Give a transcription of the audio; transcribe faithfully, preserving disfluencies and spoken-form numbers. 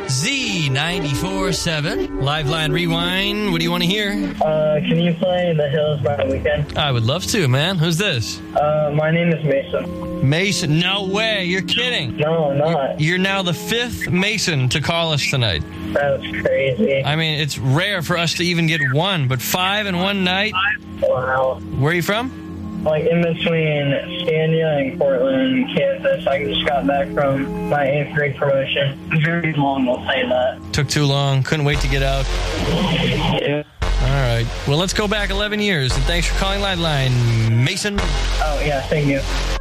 Z ninety-four seven. Liveline Rewind. What do you want to hear? Uh, can you play The Hills by The Weeknd? I would love to, man. Who's this? Uh, my name is Mason. Mason. No way. You're kidding. No, I'm not. You're now the fifth Mason to call us tonight. That's crazy. I mean, it's rare for us to even get one, but five in one night? Wow. Where are you from? Like in between Scania and Portland, Kansas. I just got back from my eighth grade promotion. Very long, we'll say that. Took too long. Couldn't wait to get out. Yeah. All right. Well, let's go back eleven years. And thanks for calling Liveline, Mason. Oh, yeah, thank you.